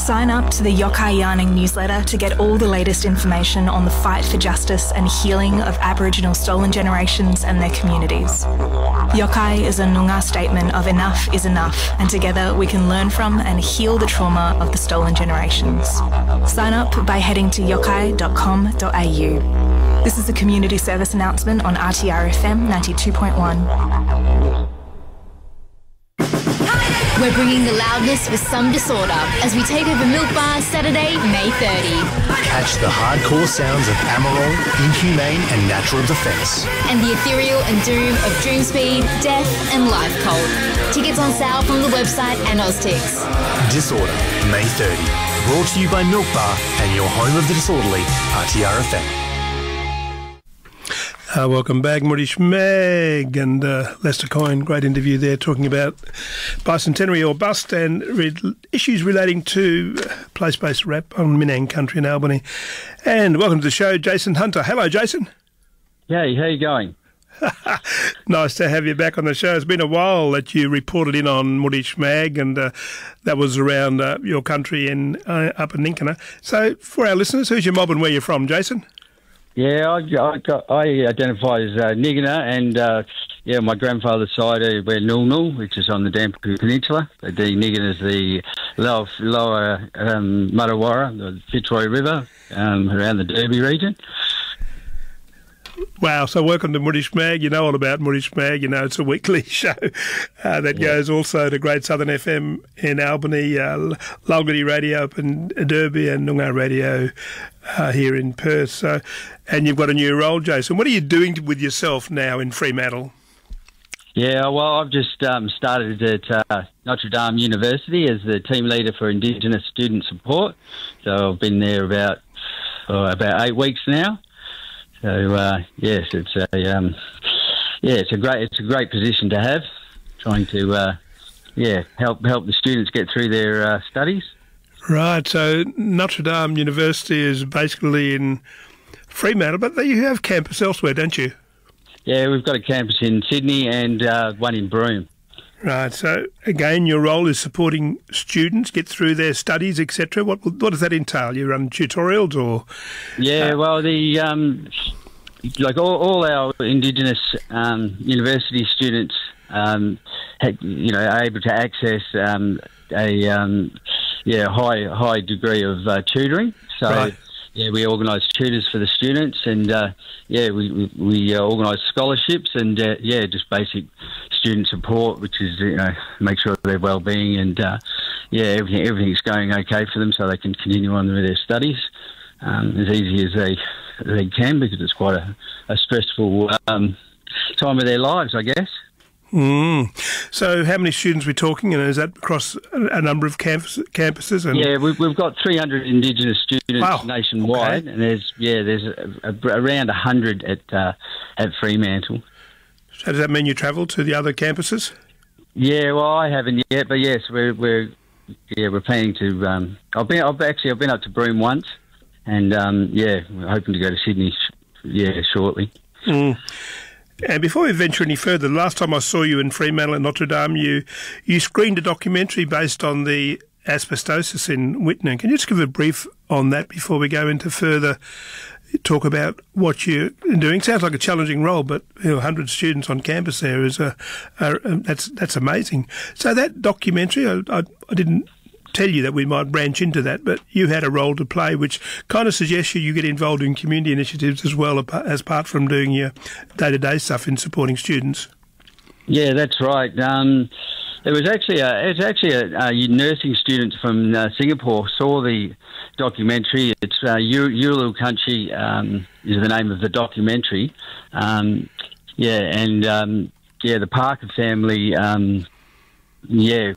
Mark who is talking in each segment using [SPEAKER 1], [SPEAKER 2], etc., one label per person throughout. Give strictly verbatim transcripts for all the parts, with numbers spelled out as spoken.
[SPEAKER 1] Sign up to the Yokai Yarning newsletter to get all the latest information on the fight for justice and healing of Aboriginal stolen generations and their communities. Yokai is a Noongar statement of enough is enough, and together we can learn from and heal the trauma of the stolen generations. Sign up by heading to yokai dot com dot a u. This is a community service announcement on R T R F M ninety-two point one.
[SPEAKER 2] We're bringing the loudness with some disorder as we take over Milk Bar Saturday, May thirtieth.
[SPEAKER 3] Catch the hardcore sounds of Amarol, Inhumane and Natural Defence.
[SPEAKER 2] And the ethereal and doom of Dreamspeed, Death and Life Cult. Tickets on sale from the website and Oztix.
[SPEAKER 3] Disorder, May thirtieth. Brought to you by Milk Bar and your home of the disorderly, R T R F M.
[SPEAKER 4] Uh, welcome back, Murish Mag and uh, Lester Coyne. Great interview there talking about bicentenary or bust and re- issues relating to place-based rap on Minang country in Albany. And welcome to the show, Jason Hunter. Hello, Jason.
[SPEAKER 5] Hey, how you going?
[SPEAKER 4] Nice to have you back on the show. It's been a while that you reported in on Murish Mag, and uh, that was around uh, your country in uh, up in Ninkana. So for our listeners, who's your mob and where you're from, Jason?
[SPEAKER 5] Yeah, I, I, got, I identify as uh, Nigana, and uh, yeah, my grandfather's side, uh, we're Nulnul, which is on the Dampier Peninsula. The Nigana is the lower, lower um, Murrawarra, the Fitzroy River, um, around the Derby region.
[SPEAKER 4] Wow, so welcome to Murish Mag. You know all about Murish Mag. You know it's a weekly show uh, that yeah. goes also to Great Southern F M in Albany, uh, Lalgudi Radio up in Derby, and Noongar Radio uh, here in Perth. So, and you've got a new role, Jason. What are you doing with yourself now in Fremantle?
[SPEAKER 5] Yeah, well, I've just um, started at uh, Notre Dame University as the team leader for Indigenous student support. So I've been there about oh, about eight weeks now. So uh, yes, it's a um, yeah, it's a great it's a great position to have, trying to uh, yeah help help the students get through their uh, studies.
[SPEAKER 4] Right. So Notre Dame University is basically in Fremantle, but you have campus elsewhere, don't you?
[SPEAKER 5] Yeah, we've got a campus in Sydney and uh, one in Broome.
[SPEAKER 4] Right. So again, your role is supporting students get through their studies, et cetera. What what does that entail? You run tutorials, or
[SPEAKER 5] yeah, uh, well, the um, like all, all our Indigenous um, university students, um, ha- you know, are able to access um, a um, yeah high high degree of uh, tutoring. So.
[SPEAKER 4] Right.
[SPEAKER 5] Yeah, we organise tutors for the students, and uh, yeah, we we, we uh, organise scholarships, and uh, yeah, just basic student support, which is you know make sure their well-being and uh, yeah, everything everything's going okay for them, so they can continue on with their studies um, as easy as they they can, because it's quite a, a stressful um, time of their lives, I guess.
[SPEAKER 4] Mm. So how many students are we talking, and is that across a number of campus, campuses? And
[SPEAKER 5] yeah, we've, we've got three hundred Indigenous students wow. nationwide, okay. and there's yeah, there's a, a, around one hundred at uh, at Fremantle.
[SPEAKER 4] So does that mean you travel to the other campuses?
[SPEAKER 5] Yeah, well, I haven't yet, but yes, we're we're yeah we're planning to. Um, I've been I've actually I've been up to Broome once, and um, yeah, we're hoping to go to Sydney yeah shortly.
[SPEAKER 4] Mm. And before we venture any further, the last time I saw you in Fremantle at Notre Dame, you, you screened a documentary based on the asbestosis in Wittenoom. Can you just give a brief on that before we go into further talk about what you're doing? Sounds like a challenging role, but you know, one hundred students on campus there is a, a, a that's that's amazing. So that documentary, I, I, I didn't tell you that we might branch into that, but you had a role to play, which kind of suggests you, you get involved in community initiatives as well, as apart from doing your day-to-day stuff in supporting students.
[SPEAKER 5] Yeah, that's right. Um, it was actually a, it's actually a, a nursing student from uh, Singapore saw the documentary. It's uh, Uluru Country um, is the name of the documentary. Um, yeah, and um, yeah, the Parker family. Um, Yeah,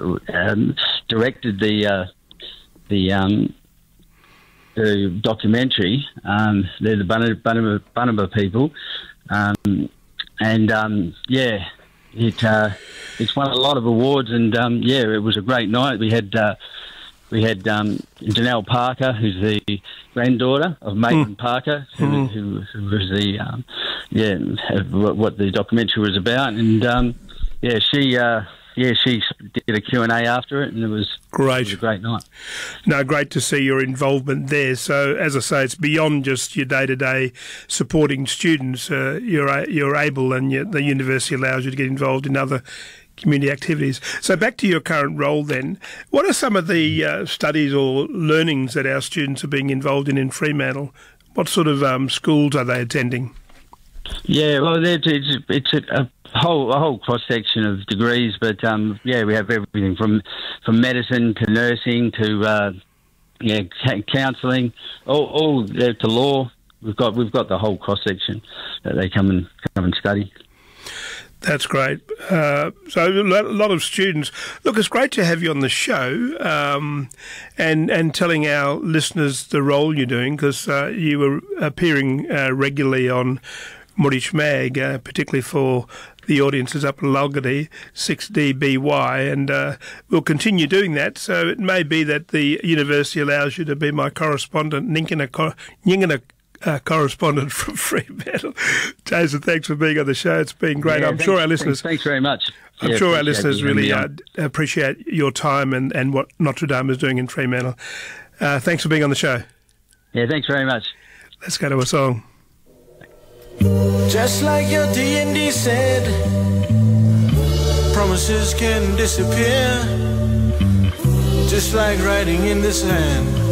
[SPEAKER 5] um, directed the uh, the um, the documentary. Um, they're the Bunaba, Bunaba people, um, and um, yeah, it uh, it's won a lot of awards. And um, yeah, it was a great night. We had uh, we had um, Janelle Parker, who's the granddaughter of Maitland mm. Parker, who, mm. who, who was the um, yeah what the documentary was about, and um, yeah, she. Uh, Yeah, she did a Q and A after it, and it was
[SPEAKER 4] Great.
[SPEAKER 5] It was a great night.
[SPEAKER 4] No, great to see your involvement there. So, as I say, it's beyond just your day-to-day supporting students. Uh, you're you're able, and you, the university allows you to get involved in other community activities. So, back to your current role then. What are some of the uh, studies or learnings that our students are being involved in in Fremantle? What sort of um, schools are they attending?
[SPEAKER 5] Yeah, well, it's it's a, a whole a whole cross section of degrees, but um, yeah, we have everything from from medicine to nursing to uh, yeah counselling, all, all uh, to law. We've got we've got the whole cross section that they come and come and study.
[SPEAKER 4] That's great. Uh, so a lot of students. Look, it's great to have you on the show um, and and telling our listeners the role you're doing, because uh, you were appearing uh, regularly on Moorish Mag, uh, particularly for the audiences up in Lalgadi, six D B Y, and uh, we'll continue doing that. So it may be that the university allows you to be my correspondent, Nyingana, Nyingana uh, correspondent from Fremantle. Jason, thanks for being on the show. It's been great.
[SPEAKER 5] Yeah,
[SPEAKER 4] I'm
[SPEAKER 5] thanks,
[SPEAKER 4] sure our listeners...
[SPEAKER 5] Thanks, thanks very much.
[SPEAKER 4] I'm
[SPEAKER 5] yeah,
[SPEAKER 4] sure our listeners really uh,
[SPEAKER 5] on.
[SPEAKER 4] appreciate your time and, and what Notre Dame is doing in Fremantle. Uh, thanks for being on the show.
[SPEAKER 5] Yeah, thanks very much.
[SPEAKER 4] Let's go to a song.
[SPEAKER 6] Just like your D and D said, promises can disappear, just like writing in the sand.